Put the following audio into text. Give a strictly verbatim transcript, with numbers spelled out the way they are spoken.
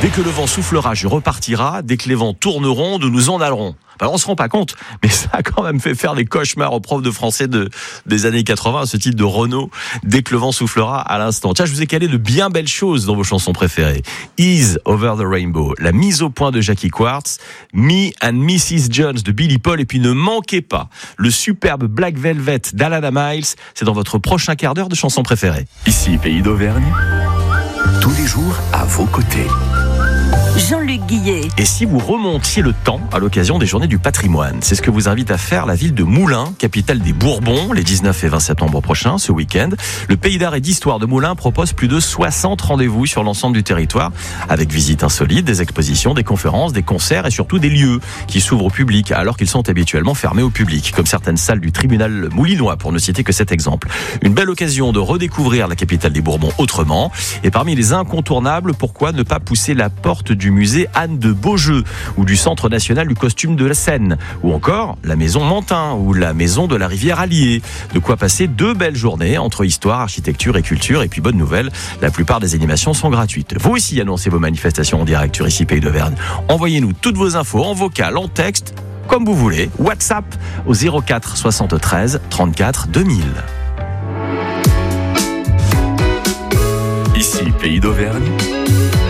Dès que le vent soufflera, je repartira. Dès que les vents tourneront, nous nous en allerons. Alors on se rend pas compte, mais ça a quand même fait faire des cauchemars aux profs de français de, des années quatre-vingts, ce titre de Renaud, dès que le vent soufflera à l'instant. Tiens, je vous ai calé de bien belles choses dans vos chansons préférées. Ease Over the Rainbow, la mise au point de Jackie Quartz, Me and missus Jones de Billy Paul, et puis ne manquez pas le superbe Black Velvet d'Alana Miles. C'est dans votre prochain quart d'heure de chansons préférées. Ici, Pays d'Auvergne, tous les jours à vos côtés. Jean-Luc Guillet. Et si vous remontiez le temps à l'occasion des Journées du patrimoine, c'est ce que vous invite à faire la ville de Moulins, capitale des Bourbons, les dix-neuf et vingt septembre prochains, ce week-end. Le Pays d'art et d'histoire de Moulins propose plus de soixante rendez-vous sur l'ensemble du territoire, avec visites insolites, des expositions, des conférences, des concerts et surtout des lieux qui s'ouvrent au public alors qu'ils sont habituellement fermés au public, comme certaines salles du tribunal moulinois, pour ne citer que cet exemple. Une belle occasion de redécouvrir la capitale des Bourbons autrement. Et parmi les incontournables, pourquoi ne pas pousser la porte du musée Anne de Beaujeu ou du Centre national du costume de la Seine, ou encore la maison Mantin ou la maison de la rivière Allier. De quoi passer deux belles journées entre histoire, architecture et culture. Et puis bonne nouvelle, la plupart des animations sont gratuites. Vous aussi annoncez vos manifestations en direct sur Ici Pays d'Auvergne. Envoyez-nous toutes vos infos en vocal, en texte, comme vous voulez. WhatsApp au zéro quatre soixante-treize trente-quatre deux mille. Ici, Pays d'Auvergne,